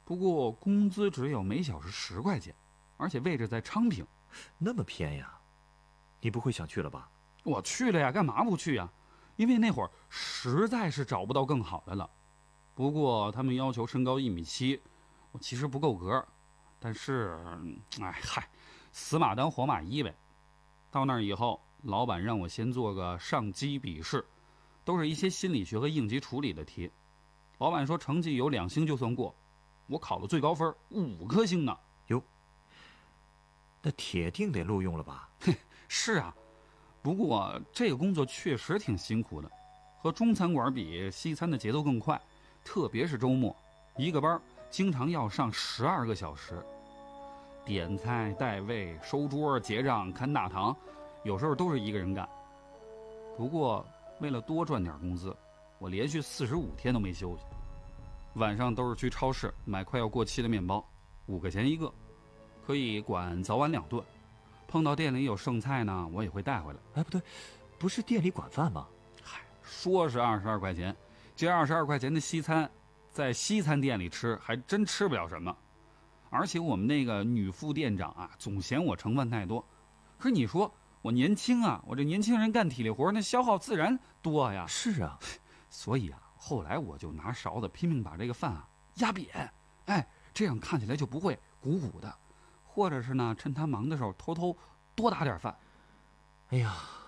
不过工资只有每小时10块钱，而且位置在昌平。 那么偏呀？你不会想去了吧？ 我去了呀，干嘛不去呀？因为那会儿实在是找不到更好的了。不过他们要求身高1米7，我其实不够格，但是，死马当活马医呗。到那儿以后，老板让我先做个上机笔试，都是一些心理学和应急处理的题。老板说成绩有2星就算过，我考了最高分5颗星呢。 哟，那铁定得录用了吧？ 是啊，不过这个工作确实挺辛苦的，和中餐馆比，西餐的节奏更快，特别是周末，一个班经常要上12个小时，点菜、带位、收桌、结账、看大堂，有时候都是一个人干。不过为了多赚点工资，我连续45天都没休息，晚上都是去超市买快要过期的面包，5块钱一个，可以管早晚2顿。碰到店里有剩菜呢，我也会带回来。 哎，不对，不是店里管饭吗？ 说是22块钱，这22块钱的西餐，在西餐店里吃还真吃不了什么。而且我们那个女副店长啊，总嫌我盛饭太多。可是你说我年轻啊，我这年轻人干体力活，那消耗自然多呀。 是啊， 所以啊，后来我就拿勺子拼命把这个饭啊压扁，这样看起来就不会鼓鼓的。或者是呢，趁他忙的时候偷偷多打点饭。 哎呀，